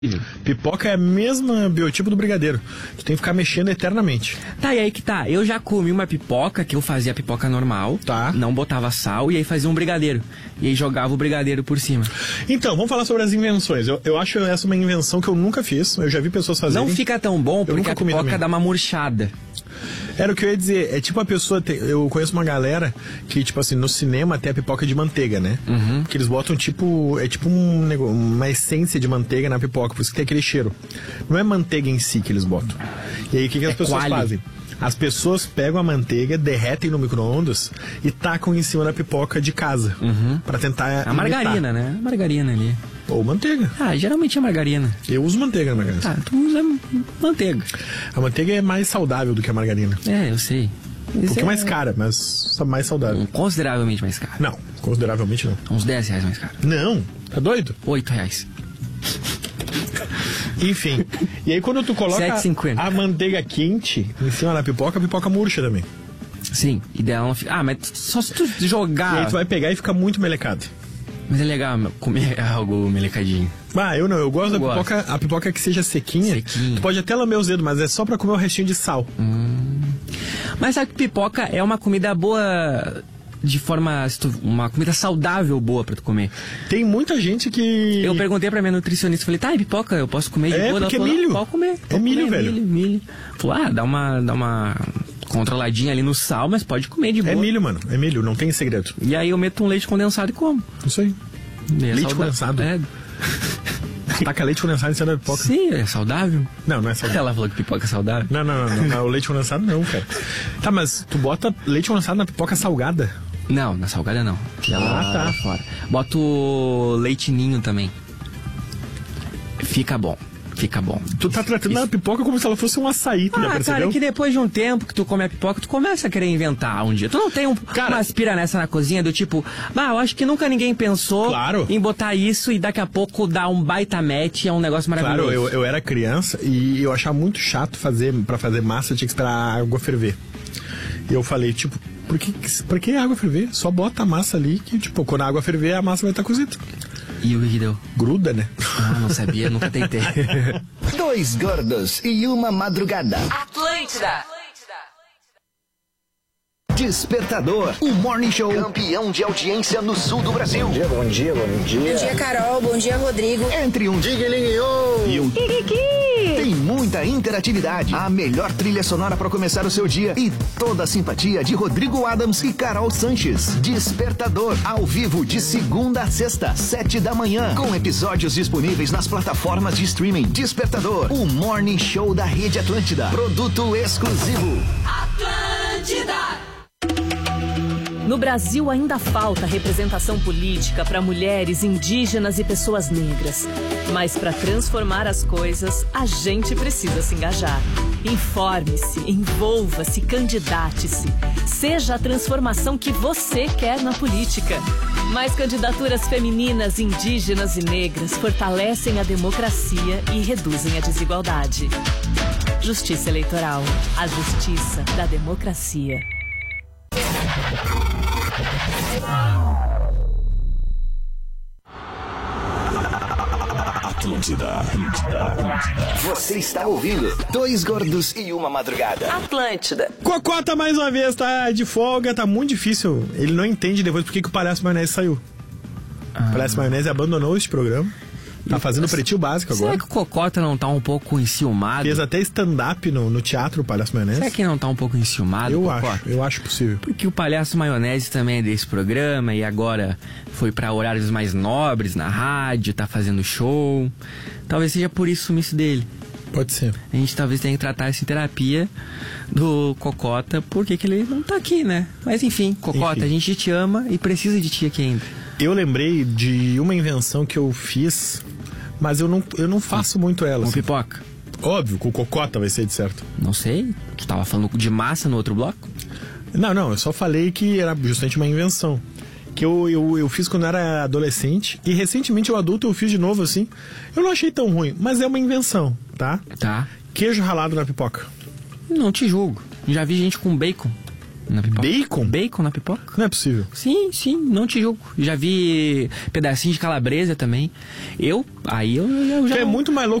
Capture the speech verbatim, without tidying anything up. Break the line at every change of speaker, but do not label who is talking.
Pipoca é a mesma biotipo do brigadeiro. Tu tem que ficar mexendo eternamente.
Tá, e aí que tá. Eu já comi uma pipoca, que eu fazia pipoca normal.
Tá.
Não botava sal e aí fazia um brigadeiro. E aí jogava o brigadeiro por cima.
Então, vamos falar sobre as invenções. Eu, eu acho essa uma invenção que eu nunca fiz. Eu já vi pessoas fazerem.
Não fica tão bom porque a pipoca também dá uma murchada.
Era o que eu ia dizer, é tipo a pessoa, te, eu conheço uma galera que, tipo assim, no cinema tem a pipoca de manteiga, né?
Uhum.
Que eles botam tipo, é tipo um negócio, uma essência de manteiga na pipoca, por isso que tem aquele cheiro. Não é manteiga em si que eles botam. E aí o que, que as é pessoas quali. fazem? As pessoas pegam a manteiga, derretem no micro-ondas e tacam em cima da pipoca de casa.
Uhum.
Pra tentar
A imitar. margarina, né? A margarina ali.
Ou manteiga.
Ah, geralmente é margarina.
Eu uso manteiga na minha casa.
Ah, tu usa manteiga.
A manteiga é mais saudável do que a margarina.
É, eu sei.
Um pouquinho é... mais cara, mas mais saudável.
Consideravelmente mais cara.
Não, consideravelmente não.
Uns dez reais mais caro.
Não, tá doido?
oito reais.
Enfim, e aí quando tu coloca
sete e cinquenta.
a manteiga quente em cima da pipoca, a pipoca murcha também.
Sim, e dela não fica... Ah, mas só se tu jogar...
E aí tu vai pegar e fica muito melecado.
Mas é legal comer algo melecadinho.
Ah, eu não, eu gosto
eu
da
gosto.
pipoca, a pipoca que seja sequinha.
Sequinho.
Tu pode até lamber os dedos, mas é só pra comer o restinho de sal.
Hum. Mas sabe que pipoca é uma comida boa... De forma... Uma comida saudável boa pra tu comer.
Tem muita gente que...
Eu perguntei pra minha nutricionista, falei, tá, e pipoca, eu posso comer de
é,
boa?
Porque
ela falou,
é milho.
Pode comer.
É milho,
comer,
velho.
Milho, milho. Falou, ah, dá uma, dá uma controladinha ali no sal, mas pode comer de boa.
É milho, mano. É milho, não tem segredo.
E aí eu meto um leite condensado e como.
Isso aí.
É
leite
saudável.
condensado?
É.
Taca leite condensado em cima da pipoca.
Sim, é saudável.
Não, não é saudável.
Ela falou que pipoca é saudável.
Não, não, não. não, não. O leite condensado não, cara. Tá, mas tu bota leite condensado na pipoca salgada?
Não, na salgada não.
Ela ah, tá.
Fora. Boto leite ninho também. Fica bom. Fica bom.
Tu tá tratando Isso. a pipoca como se ela fosse um açaí, tu
ah,
já percebeu?
Cara, que depois de um tempo que tu come a pipoca, tu começa a querer inventar um dia. Tu não tem um,
cara,
uma aspira nessa na cozinha do tipo, bah, eu acho que nunca ninguém pensou
claro.
em botar isso e daqui a pouco dar um baita match, é um negócio maravilhoso.
Claro, eu, eu era criança e eu achava muito chato fazer, pra fazer massa, eu tinha que esperar a água ferver. E eu falei, tipo, por que, por que a água ferver? Só bota a massa ali que, tipo, quando a água ferver, a massa vai estar cozida.
E o que deu?
Gruda, né?
Ah, não sabia, nunca tentei.
Dois gordos e uma madrugada.
Atlântida.
Despertador, o Morning Show campeão de audiência no sul do Brasil.
Bom dia, bom dia, bom dia.
Bom dia, Carol, bom dia, Rodrigo.
Entre um Diguelinho e um Kikiki. Tem muita interatividade, a melhor trilha sonora para começar o seu dia e toda a simpatia de Rodrigo Adams e Carol Sanches. Despertador, ao vivo de segunda a sexta, sete da manhã, com episódios disponíveis nas plataformas de streaming. Despertador, o Morning Show da Rede Atlântida. Produto exclusivo.
Atlântida.
No Brasil ainda falta representação política para mulheres, indígenas e pessoas negras. Mas para transformar as coisas, a gente precisa se engajar. Informe-se, envolva-se, candidate-se. Seja a transformação que você quer na política. Mais candidaturas femininas, indígenas e negras fortalecem a democracia e reduzem a desigualdade. Justiça Eleitoral. A justiça da democracia.
Atlântida, Atlântida, Atlântida. Você está ouvindo Dois Gordos e uma Madrugada.
Atlântida.
Cocota mais uma vez tá de folga, tá muito difícil. Ele não entende depois por que, que o Palhaço Maionese saiu. Ah. O Palhaço Maionese abandonou este programa. Tá fazendo o Pretinho Básico agora.
Será que o Cocota não tá um pouco enciumado?
Fez até stand-up no, no teatro, o Palhaço Maionese.
Será que não tá um pouco enciumado,
Eu
Cocota?
acho, eu acho possível.
Porque o Palhaço Maionese também é desse programa e agora foi pra horários mais nobres na rádio, tá fazendo show. Talvez seja por isso o sumiço dele.
Pode ser.
A gente talvez tenha que tratar isso em terapia do Cocota, porque que ele não tá aqui, né? Mas enfim, Cocota, enfim. A gente te ama e precisa de ti aqui ainda.
Eu lembrei de uma invenção que eu fiz, mas eu não, eu não faço muito ela.
Com
assim.
pipoca?
Óbvio, com Cocota vai ser de certo.
Não sei, tu tava falando de massa no outro bloco?
Não, não, eu só falei que era justamente uma invenção. Que eu, eu, eu fiz quando eu era adolescente e recentemente eu adulto eu fiz de novo assim. Eu não achei tão ruim, mas é uma invenção, tá?
Tá.
Queijo ralado na pipoca.
Não te julgo. Já vi gente com bacon. na pipoca.
Bacon?
Bacon na pipoca?
Não é possível.
Sim, sim, não te julgo. Já vi pedacinho de calabresa também. Eu, aí eu, eu já...
É muito mais louco